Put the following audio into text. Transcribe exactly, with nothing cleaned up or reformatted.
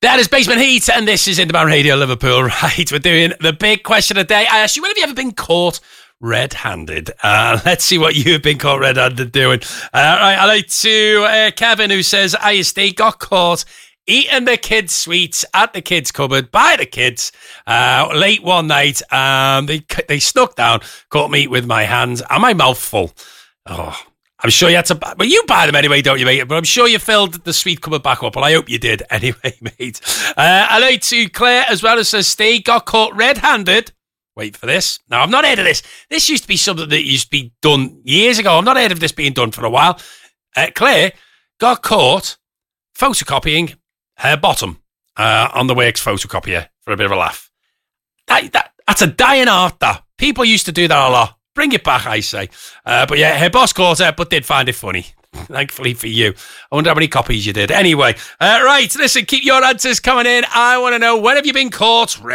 That is Basement Heat, and this is Interman Radio Liverpool. Right, we're doing the big question of the day. I asked you, when have you ever been caught red-handed? Uh, let's see what you've been caught red-handed doing. Uh, right, I like to uh, Kevin, who says, I Steve got caught eating the kids' sweets at the kids' cupboard by the kids uh, late one night. Um, they they snuck down, caught me with my hands and my mouth full. Oh, I'm sure you had to buy, well, you buy them anyway, don't you, mate? But I'm sure you filled the sweet cupboard back up. Well, I hope you did anyway, mate. Uh, I like to Claire as well, who says, Steve got caught red-handed. Wait for this. Now, I've not heard of this. This used to be something that used to be done years ago. I've not heard of this being done for a while. Uh, Claire got caught photocopying her bottom uh, on the Works photocopier for a bit of a laugh. That, that That's a dying art, that. People used to do that a lot. Bring it back, I say. Uh, but yeah, her boss caught her, but did find it funny. Thankfully for you. I wonder how many copies you did. Anyway, uh, right, listen, keep your answers coming in. I want to know, when have you been caught